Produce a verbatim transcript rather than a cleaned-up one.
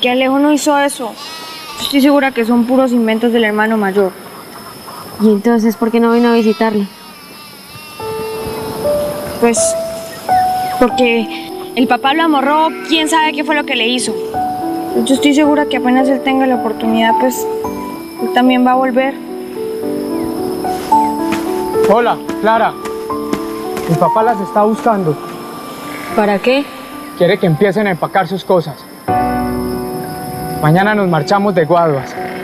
que Alejo no hizo eso. Yo estoy segura que son puros inventos del hermano mayor. ¿Y entonces por qué no vino a visitarla? Pues, porque el papá lo amorró, quién sabe qué fue lo que le hizo. Yo estoy segura que apenas él tenga la oportunidad, pues, él también va a volver. Hola, Clara. Mi papá las está buscando. ¿Para qué? Quiere que empiecen a empacar sus cosas. Mañana nos marchamos de Guaduas.